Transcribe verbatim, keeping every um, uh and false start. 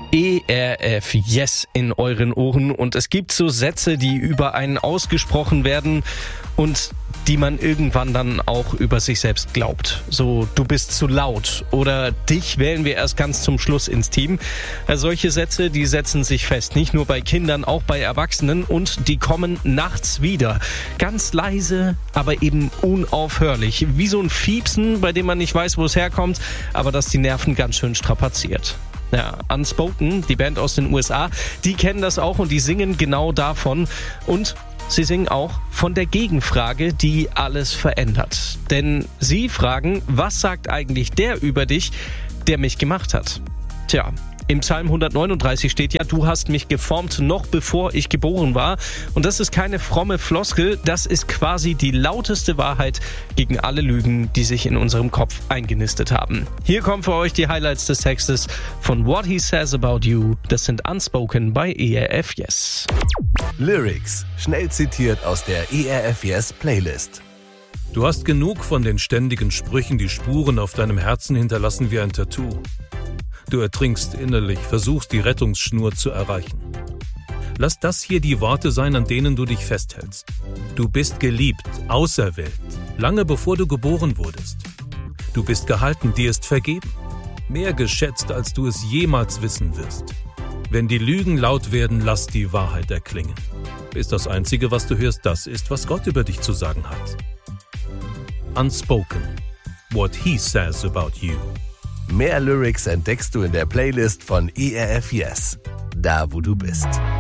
E R F Yes in euren Ohren und es gibt so Sätze, die über einen ausgesprochen werden und die man irgendwann dann auch über sich selbst glaubt. So, du bist zu laut oder dich wählen wir erst ganz zum Schluss ins Team. Also solche Sätze, die setzen sich fest, nicht nur bei Kindern, auch bei Erwachsenen und die kommen nachts wieder. Ganz leise, aber eben unaufhörlich. Wie so ein Fiepsen, bei dem man nicht weiß, wo es herkommt, aber das die Nerven ganz schön strapaziert. Ja, Unspoken, die Band aus den U S A, die kennen das auch und die singen genau davon. Und sie singen auch von der Gegenfrage, die alles verändert. Denn sie fragen, was sagt eigentlich der über dich, der mich gemacht hat? Tja, im Psalm hundertneununddreißig steht ja, du hast mich geformt, noch bevor ich geboren war. Und das ist keine fromme Floskel, das ist quasi die lauteste Wahrheit gegen alle Lügen, die sich in unserem Kopf eingenistet haben. Hier kommen für euch die Highlights des Textes von What He Says About You. Das sind Unspoken bei E R F Yes. Lyrics, schnell zitiert aus der E R F Yes Playlist. Du hast genug von den ständigen Sprüchen, die Spuren auf deinem Herzen hinterlassen wie ein Tattoo. Du ertrinkst innerlich, versuchst die Rettungsschnur zu erreichen. Lass das hier die Worte sein, an denen du dich festhältst. Du bist geliebt, auserwählt, lange bevor du geboren wurdest. Du bist gehalten, dir ist vergeben. Mehr geschätzt, als du es jemals wissen wirst. Wenn die Lügen laut werden, lass die Wahrheit erklingen. Bis das Einzige, was du hörst, das ist, was Gott über dich zu sagen hat. Unspoken. What He Says About You. Mehr Lyrics entdeckst du in der Playlist von E R F Yes. Da, wo du bist.